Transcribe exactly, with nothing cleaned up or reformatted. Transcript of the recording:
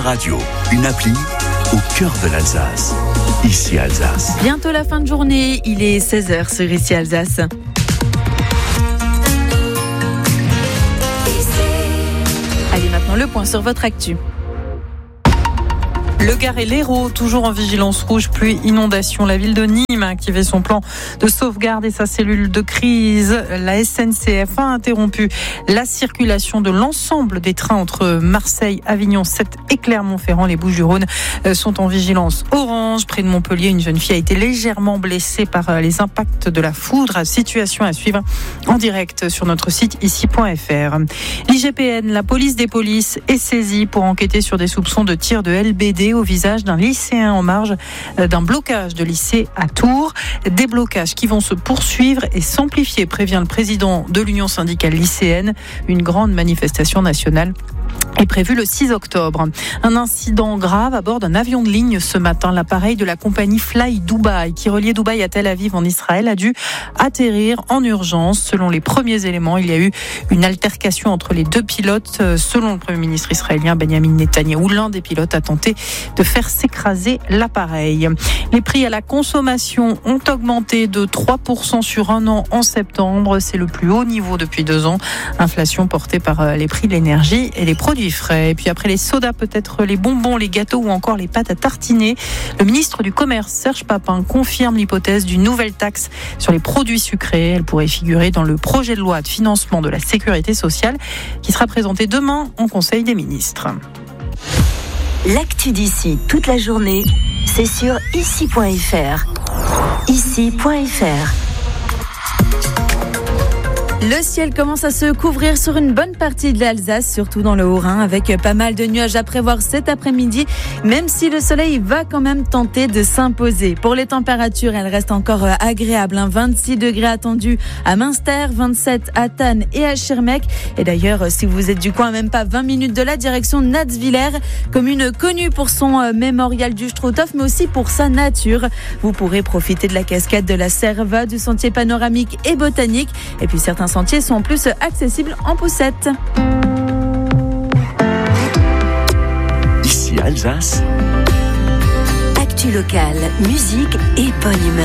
radio, une appli au cœur de l'Alsace. Ici Alsace. Bientôt la fin de journée, il est seize heures sur Ici Alsace. Allez, maintenant le point sur votre actu. Le Gard et l'Hérault, toujours en vigilance rouge, pluie, inondation. La ville de Nîmes a activé son plan de sauvegarde et sa cellule de crise. La S N C F a interrompu la circulation de l'ensemble des trains entre Marseille, Avignon, Sète et Clermont-Ferrand. Les Bouches-du-Rhône sont en vigilance orange. Près de Montpellier, une jeune fille a été légèrement blessée par les impacts de la foudre. Situation à suivre en direct sur notre site ici point f r. L'I G P N, la police des polices, est saisie pour enquêter sur des soupçons de tir de L B D au visage d'un lycéen en marge d'un blocage de lycée à Tours. Des blocages qui vont se poursuivre et s'amplifier, prévient le président de l'Union syndicale lycéenne. Une grande manifestation nationale est prévu le six octobre. Un incident grave à bord d'un avion de ligne ce matin. L'appareil de la compagnie Fly Dubai, qui reliait Dubaï à Tel Aviv en Israël, a dû atterrir en urgence. Selon les premiers éléments, il y a eu une altercation entre les deux pilotes. Selon le Premier ministre israélien Benjamin Netanyahou, l'un des pilotes a tenté de faire s'écraser l'appareil. Les prix à la consommation ont augmenté de trois pour cent sur un an en septembre. C'est le plus haut niveau depuis deux ans. Inflation portée par les prix de l'énergie et les produits frais. Et puis après les sodas, peut-être les bonbons, les gâteaux ou encore les pâtes à tartiner. Le ministre du Commerce, Serge Papin, confirme l'hypothèse d'une nouvelle taxe sur les produits sucrés. Elle pourrait figurer dans le projet de loi de financement de la sécurité sociale qui sera présenté demain en Conseil des ministres. L'actu d'ici toute la journée, c'est sur ici point f r. ici point f r. Le ciel commence à se couvrir sur une bonne partie de l'Alsace, surtout dans le Haut-Rhin, avec pas mal de nuages à prévoir cet après-midi, même si le soleil va quand même tenter de s'imposer. Pour les températures, elles restent encore agréables. Hein. vingt-six degrés attendus à Münster, vingt-sept à Thann et à Schirmeck. Et d'ailleurs, si vous êtes du coin, même pas vingt minutes de la direction Natzwiller, commune connue pour son mémorial du Struthof, mais aussi pour sa nature. Vous pourrez profiter de la cascade de la Serva, du sentier panoramique et botanique. Et puis certains sentiers sont en plus accessibles en poussette. Ici Alsace. Actu locale, musique et bonne humeur.